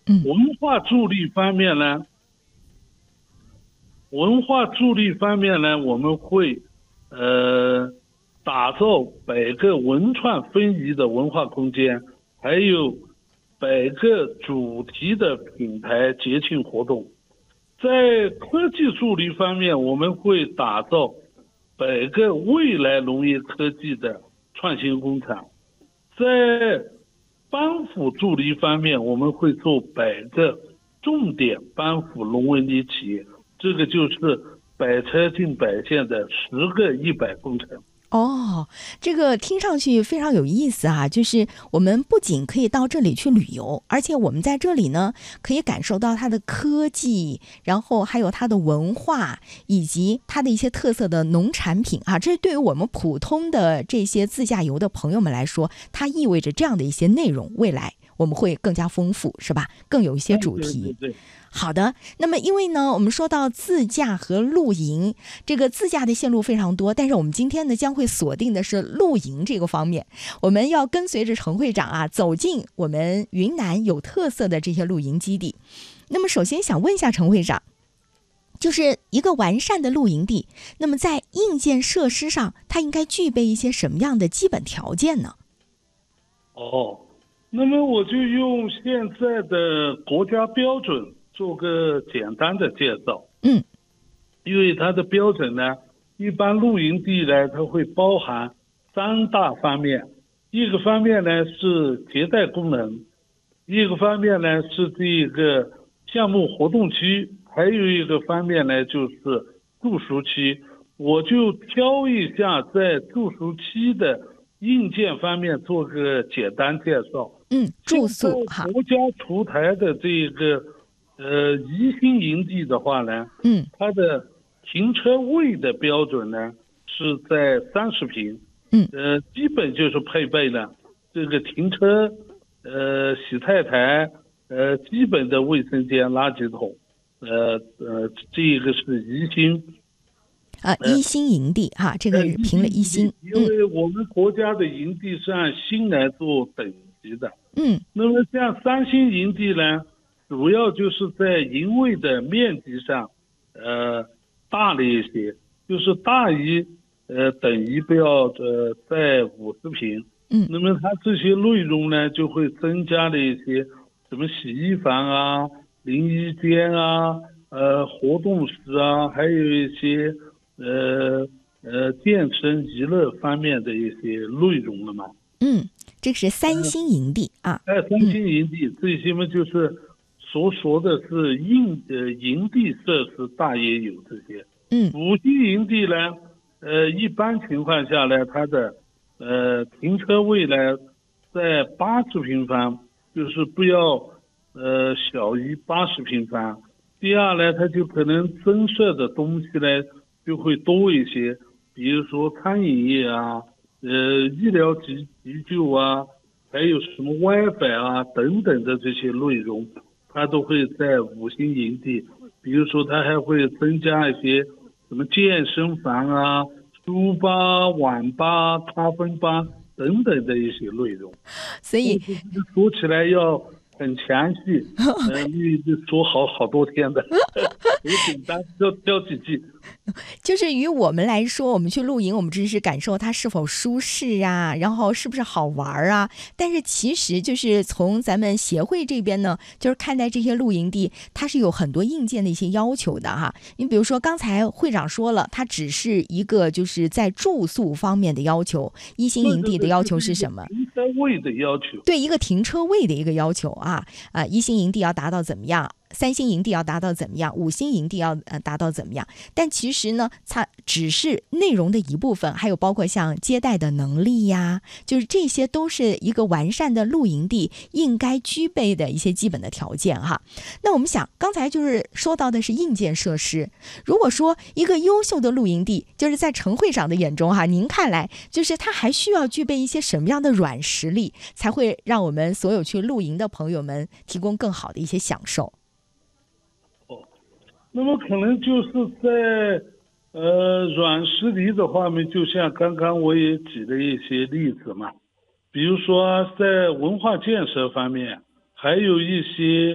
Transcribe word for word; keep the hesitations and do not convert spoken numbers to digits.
嗯文化助力方面呢，文化助力方面呢，我们会呃打造百个文创分宜的文化空间，还有百个主题的品牌节庆活动。在科技助力方面，我们会打造百个未来农业科技的创新工厂。在帮扶助力方面，我们会做百个重点帮扶农文理企业，这个就是百车进百县的十个一百工程。 哦，这个听上去非常有意思啊！就是我们不仅可以到这里去旅游，而且我们在这里呢，可以感受到它的科技，然后还有它的文化，以及它的一些特色的农产品啊。这对于我们普通的这些自驾游的朋友们来说，它意味着这样的一些内容，未来我们会更加丰富，是吧？更有一些主题。 对对对。 好的，那么因为呢，我们说到自驾和露营，这个自驾的线路非常多，但是我们今天呢将会锁定的是露营这个方面。我们要跟随着陈会长啊，走进我们云南有特色的这些露营基地。那么首先想问一下陈会长，就是一个完善的露营地，那么在硬件设施上，它应该具备一些什么样的基本条件呢？ 哦，那么我就用现在的国家标准做个简单的介绍。 嗯， 因为它的标准呢，一般露营地呢，它会包含三大方面，一个方面呢是接待功能，一个方面呢是这个项目活动区，还有一个方面呢就是住宿区。我就挑一下在住宿区的硬件方面做个简单介绍。 嗯，住宿哈， 国家出台的这个呃宜兴营地的话呢， 嗯， 它的停车位的标准呢是在三十平， 嗯， 呃，基本就是配备了这个停车、呃洗菜台、呃基本的卫生间、垃圾桶，呃呃，这个是宜兴。 啊，一星营地哈，这个是评了一星， 因为我们国家的营地是按星来做等级的。 嗯， 那么像三星营地呢，主要就是在营位的面积上，呃，大了一些，就是大于呃等于不要呃在五十平。 嗯， 那么它这些内容呢，就会增加了一些什么洗衣房啊、淋浴间啊、呃活动室啊，还有一些。呃呃，健身娱乐方面的一些内容了嘛？ 嗯，这是三星营地、呃、啊。 哎，三星营地、嗯、这些嘛，就是所说的是硬呃营地设施，大约有这些。 嗯， 五星营地呢，呃，一般情况下呢，它的呃停车位呢在八十平方，就是不要呃小于八十平方。第二呢，它就可能增设的东西呢。就会多一些，比如说餐饮业啊，呃，医疗急急救啊，还有什么 WiFi 啊等等的这些内容，它都会在五星营地。比如说，它还会增加一些什么健身房啊、书吧、网吧、咖啡吧等等的一些内容。 所以说起来要很详细，呃，你说好好多天的，我简单挑挑几句。 就是于我们来说，我们去露营，我们只是感受它是否舒适啊，然后是不是好玩啊。但是其实就是从咱们协会这边呢，就是看待这些露营地，它是有很多硬件的一些要求的哈。你比如说刚才会长说了，它只是一个就是在住宿方面的要求，一星营地的要求是什么？ 停车位的要求。 对，一个停车位的一个要求啊啊，一星营地要达到怎么样？三星营地要达到怎么样，五星营地要呃达到怎么样？但其实呢，它只是内容的一部分，还有包括像接待的能力呀，就是这些都是一个完善的露营地应该具备的一些基本的条件哈。那我们想，刚才就是说到的是硬件设施，如果说一个优秀的露营地，就是在陈会长的眼中哈，您看来就是它还需要具备一些什么样的软实力，才会让我们所有去露营的朋友们提供更好的一些享受？ 那么可能就是在呃软实力的方面，就像刚刚我也举了一些例子嘛，比如说在文化建设方面，还有一些